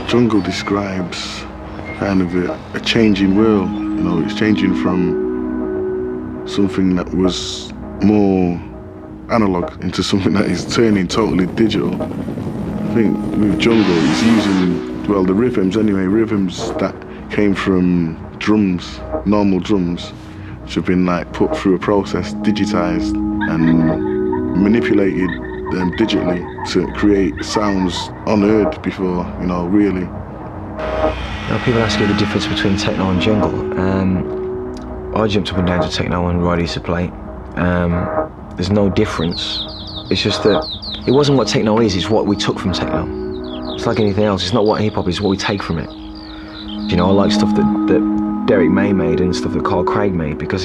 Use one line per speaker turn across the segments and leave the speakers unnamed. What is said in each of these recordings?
Jungle describes kind of a changing world. You know, it's changing from something that was more analog into something that is turning totally digital. I think with Jungle, it's using, well, the rhythms anyway, rhythms that came from drums, normal drums, which have been like put through a process, digitized and manipulated digitally to create sounds unheard before, you know, really.
Now, people ask you the difference between techno and jungle. I jumped up and down to techno and Rod used to play. There's no difference. It's just that it wasn't what techno is, it's what we took from techno. It's like anything else, it's not what hip hop is, it's what we take from it. You know, I like stuff that Derek May made and stuff that Carl Craig made because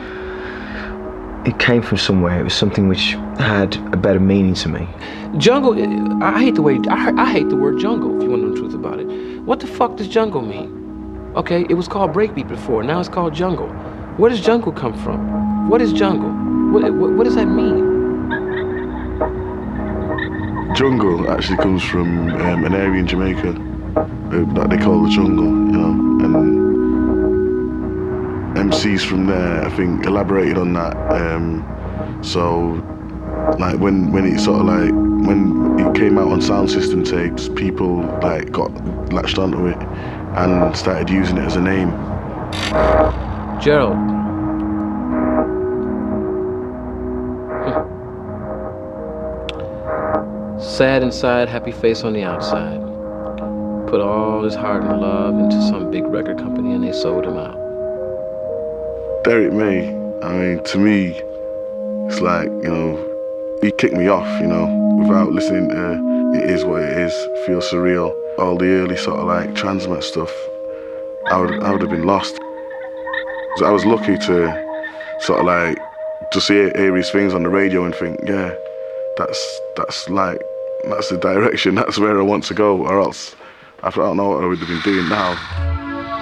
it came from somewhere. It was something which had a better meaning to me.
Jungle, I hate the word jungle, if you want to know the truth about it. What the fuck does jungle mean? Okay, it was called breakbeat before, now it's called jungle. Where does jungle come from? What is jungle? What does that mean?
Jungle actually comes from an area in Jamaica that they call the jungle, you know, and MCs from there, I think, elaborated on that. So, like when it sort of like, when it came out on sound system tapes, people like got latched onto it and started using it as a name.
Gerald. Sad inside, happy face on the outside. Put all his heart and love into some big record company and they sold him out.
Derek May, I mean, to me, it's like, you know, he kicked me off, you know, without listening to It Is What It Is, Feel Surreal, all the early sort of like Transmat stuff, I would have been lost. I was lucky to sort of like just hear his things on the radio and think, yeah, that's the direction, that's where I want to go, or else I don't know what I would have been doing now.